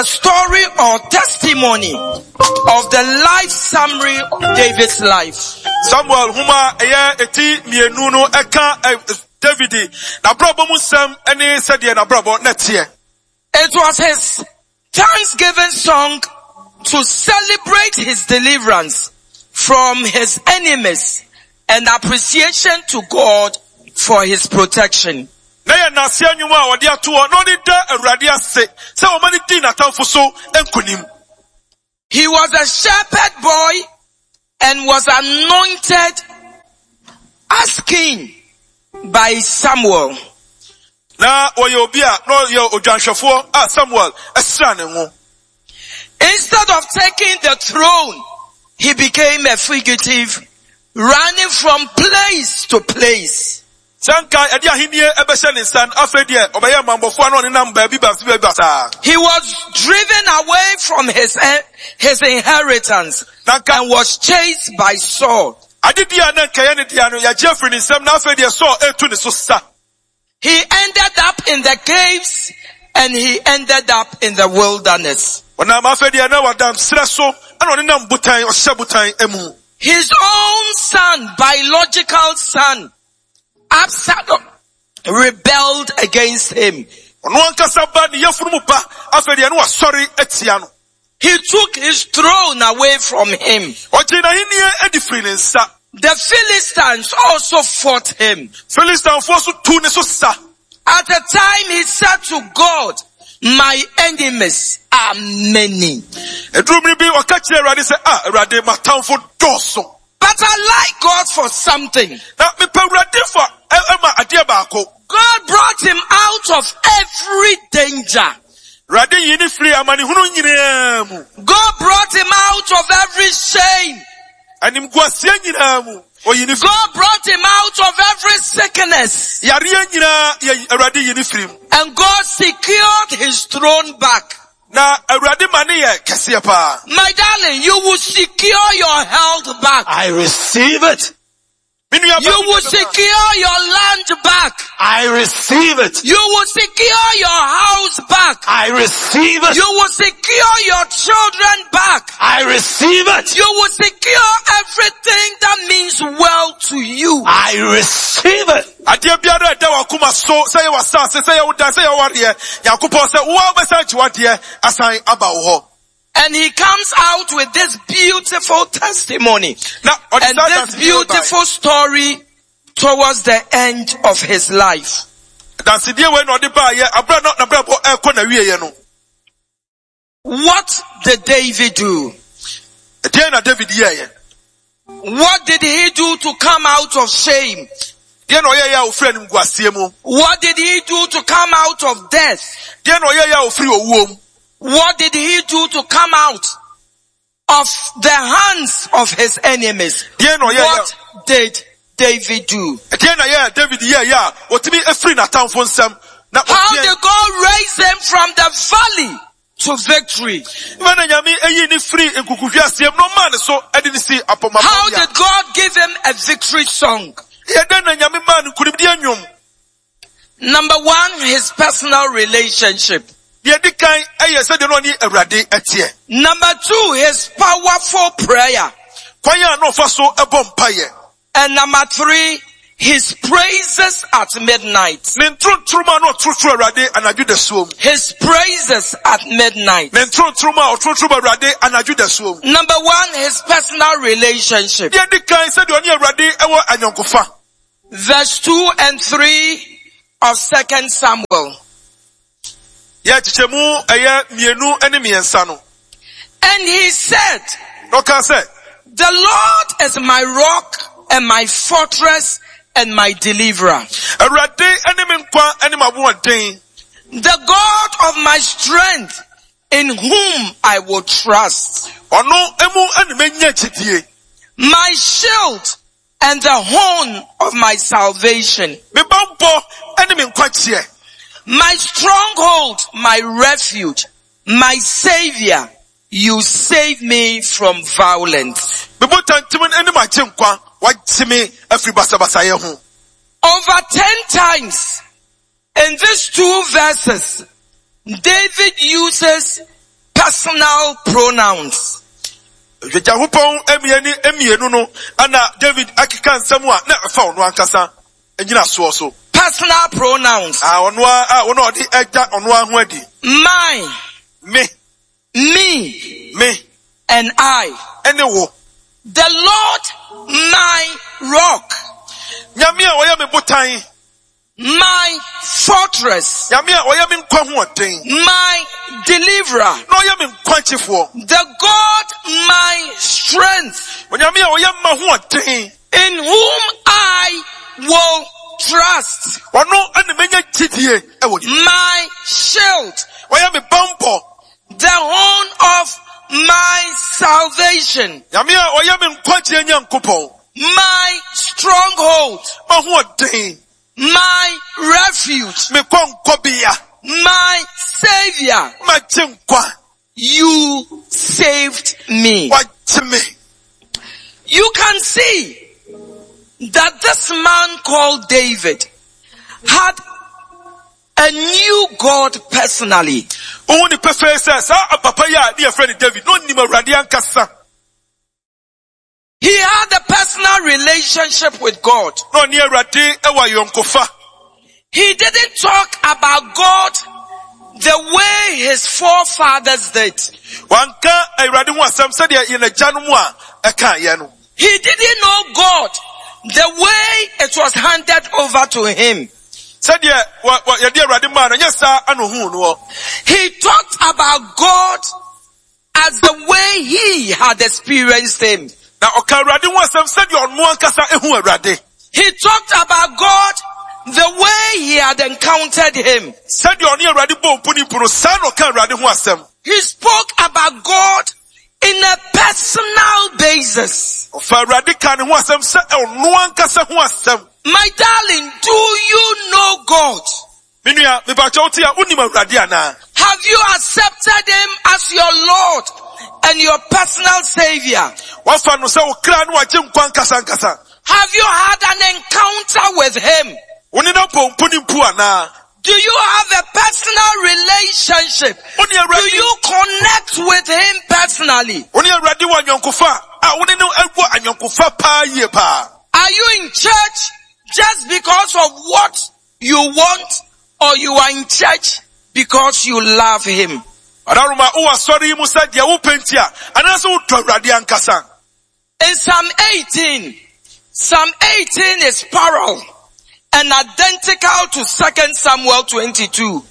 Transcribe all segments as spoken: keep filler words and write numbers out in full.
a story or testimony of the life summary of David's life. Samuel huma eye eti mienu no eka David na brabo musem ene sede na brabo netie. It was his thanksgiving song to celebrate his deliverance from his enemies and appreciation to God for his protection. Na ya na se anwuma a wode ato no ni da awurade ase se o mani din atamfo so enkonim. He was a shepherd boy and was anointed as king by Samuel. Na oyo obi a no ye odwanhwefo a Samuel esra ne ho. Instead of taking the throne, he became a fugitive, running from place to place. Sanka edi ahenie ebehye ne san afedi e obeye mambofo ano ne nam ba bi ba bi ba. He was driven away from his his inheritance and was chased by Saul. Adidia na kaye ne dia no ya Jeffrey ne sam na afedi e Saul etu ne so sa. He ended up in the caves and he ended up in the wilderness. Ona ma afedi na wadam sre so ano ne nam butan o hye butan emu. His own son, biological son, Absalom, rebelled against him. He took his throne away from him. The Philistines also fought him. At the time he said to God, my enemies are many. But I like God for something. God brought him out of every danger. God brought him out of every shame. God brought him out of every sickness. And God secured his throne back. My darling, you will secure your health back. I receive it. You will secure your land back. I receive it. You will secure your house back. I receive it. You will secure your children back. I receive it. You will secure everything that means well to you. I receive it. And he comes out with this beautiful testimony and this beautiful story towards the end of his life. What did David do? What did he do to come out of shame? What did he do to come out of death? What did he do to come out of the hands of his enemies? What did David do? How did God raise them from the valley to victory? How did God give him a victory song? Number one, his personal relationship. Number two, his powerful prayer. And number three, his praises at midnight. His praises at midnight. Number one, his personal relationship. Verse two and three of Second Samuel. And he said, the Lord is my rock and my fortress and my deliverer. The God of my strength, in whom I will trust. My shield and the horn of my salvation. My stronghold, my refuge, my savior, you save me from violence. Over ten times in these two verses, David uses personal pronouns. Jehupon emieni emienu no ana David akika nsɛm a na fa ono ankasa enyina so so. Personal pronouns. Ah ono a ono odi egya ono aho adi. Mine, Me, me, me, and I. ene wo. The Lord my rock, Nyame a oya me botan, my fortress, nyame a oya me nkwa ho oden, my deliverer, na oya me nkwanchefo. the God my strength, Nyame a oya ma ho oden, in whom I will trust, ono ane menya tidie e wo. my shield, Oya me bampo, the horn of my salvation, nyame a oya me nkwache nyankopon, my stronghold, ma ho oden, my refuge, me kwankobia, my savior. ma chenkwa. You saved me. Watch me. You can see that this man called David had a new God personally. Only prefer says, ah, papa ya, dear friend David, no nima radian kasa. He had a personal relationship with God. No near radi ewa yonkofa. He didn't talk about God the way his forefathers did. Wanka ay radi wa sam said ya in a janwa eka yanu. He didn't know God the way it was handed over to him. Said ya wa wa ya dear radi man yes sir anu hu no. He talked about God as the way he had experienced him. Na oka radi wa sam said ya onu ankasa ehu radi. He talked about God the way he had encountered him. Said ya onu radi bo puni punu san oka radi hu asem. He spoke about God in a personal basis. Fa radi kan hu asem se onu ankasa hu asem. My darling, do you know God? Minua me ba chawti ya unima radi ana. Have you accepted him as your Lord and your personal savior? Wa fa no se o kra no agye nkwa ankasa ankasa. Have you had an encounter with him? Oni na po puni pu ana. Do you have a personal relationship? Do you connect with him personally? Are you in church just because of what you want, or you are in church because you love him? In Psalm eighteen, Psalm eighteen is parallel and identical to Second Samuel twenty-two.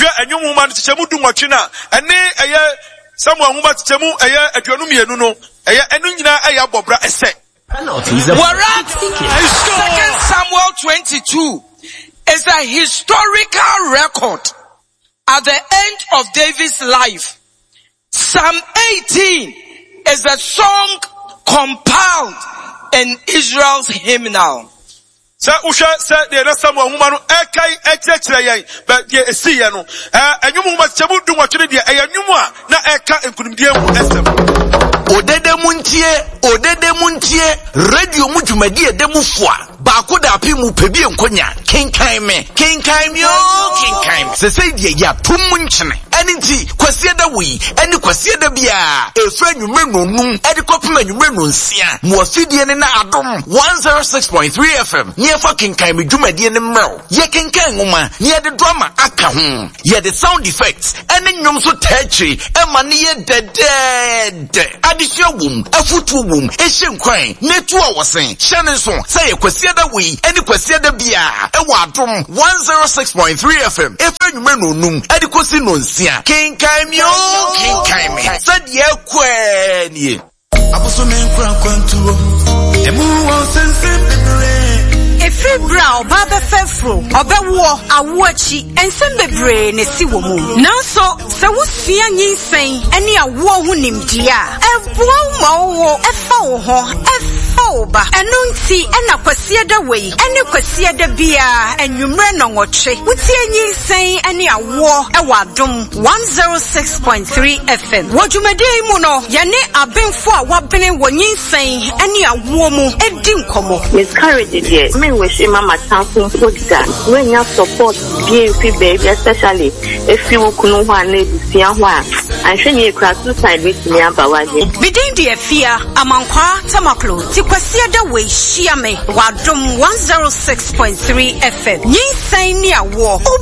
Whereas Second Samuel twenty-two is a historical record at the end of David's life, Psalm eighteen is a song compiled in Israel's hymnal. Sa usha sa de na Samuel huma no ekai ekyekire yen ba de esiye no eh enwum huma chebu du nwatwe de eyanwum a na eka enkunimdie mu esem odede muntie odede muntie radio mu dwumadi edemufo a ba ko da api mu pebi enkonya kenkan me kenkan me o kenkan me se se de ya tum nchene eni nti kwase da wi eni kwase da bia efra nwumre nonum edi kopema nwumre nonsia mo afidie ne na adom one oh six point three F M ye fucking kenkan me dwumadi ne mrel ye kenkan ngoma ye de drama aka ho ye de sound effects eni nwom so tachi e ma ne ye dead adisua wum afutu wum ehye nkwan netu a wosen hyene so say ye kwase da wi eni kwase da bia e wa adom one oh six point three F M efra nwumre nonum edi kosi nonsia kenkan me o kenkan me said ye kwani abuso me nkran kwantuo emu won sense bebre Efri brown baba fefro obewo awoachi ensem bebre ne si wo mu nanso se wo sua nyinsen ene awo hu nimdia ebo ma wo efa wo ho Foba enunti ena kwasia da wei ene kwasia da bia enwumre no ngoche wutie nyinsɛn ene awo ɛwɔ adom one oh six point three F M wodwumade mu no yɛne abenfo a wabene wɔ nyinsɛn ene awo mu edi nkomo miscarriage there me wish mama tanfo podda when you support B N P baby especially if you kunu ho ana ebusia ho a anhwe ne ekura suicide with me abawaje bidin de afia amankwa tamaklo ti kwasia da wei hia me wadom one oh six point three F M nyinsɛn ne awo